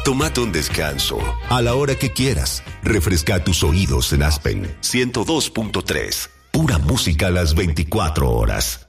Tómate un descanso a la hora que quieras. Refresca tus oídos en Aspen 102.3. Pura música a las 24 horas.